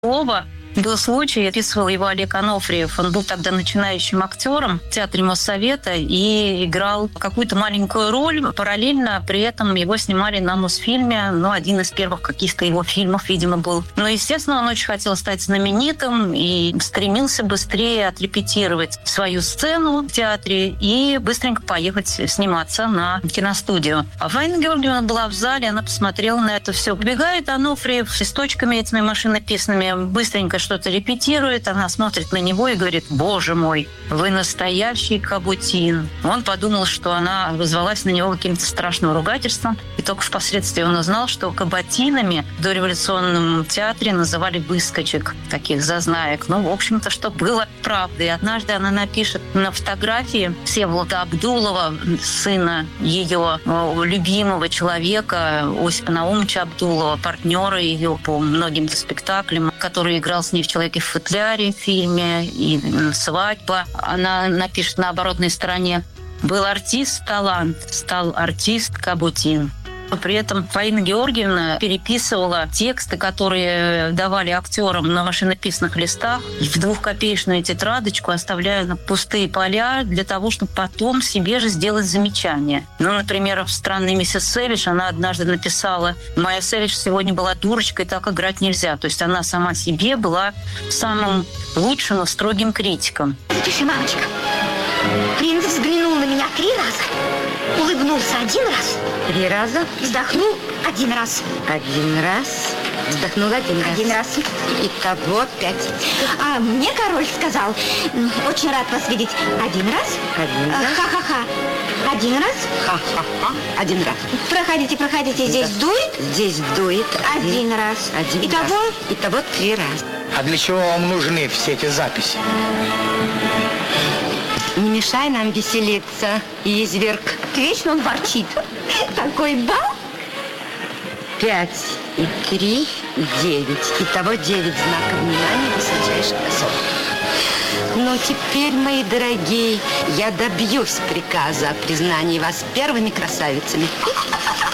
Вова. Был случай, описывал его Олег Анофриев. Он был тогда начинающим актером в Театре Моссовета и играл какую-то маленькую роль. Параллельно при этом его снимали на Мосфильме. Один из первых каких-то его фильмов, видимо, был. Но, естественно, он очень хотел стать знаменитым и стремился быстрее отрепетировать свою сцену в театре и быстренько поехать сниматься на киностудию. А Фаина Георгиевна была в зале, она посмотрела на это все. Побегает Анофриев с листочками этими машинописными, быстренько что-то репетирует, она смотрит на него и говорит: «Боже мой, вы настоящий Кабутин». Он подумал, что она вызвалась на него каким-то страшным ругательством, и только впоследствии он узнал, что кабатинами в дореволюционном театре называли выскочек, таких зазнаек. В общем-то, что было правдой. И однажды она напишет на фотографии Всеволода Абдулова, сына ее любимого человека, Осипа Наумовича Абдулова, партнера ее по многим спектаклям, который играл с ней в «Человеке в футляре» в фильме и «Свадьба». Она напишет на оборотной стороне: «Был артист талант, стал артист Кабутин». При этом Фаина Георгиевна переписывала тексты, которые давали актерам на машинописных листах, в 2-копеечную тетрадочку, оставляя пустые поля для того, чтобы потом себе же сделать замечание. Например, в «Странной миссис Сэвидж» она однажды написала: «Моя Сэвидж сегодня была дурочкой, так играть нельзя». То есть она сама себе была самым лучшим и строгим критиком. Запиши, мамочка. Принц взглянул на меня 3 раза, улыбнулся 1 раз. 3 раза? Вздохнул 1 раз. 1 раз. Вздохнул 1 раз. 1 раз. Итого 5. А мне король сказал: очень рад вас видеть. 1 раз. 1 раз. Ха-ха-ха. 1 раз. Ха-ха-ха. 1 раз. Проходите. Здесь дует? Здесь дует. 1 раз. 1 Итого? раз. Итого 3 раза. А для чего вам нужны все эти записи? Не мешай нам веселиться, изверг. Вечно он ворчит. Такой бал. 5 и 3 и 9. Итого 9 знаков внимания высочайших особ. Теперь, мои дорогие, я добьюсь приказа о признании вас первыми красавицами.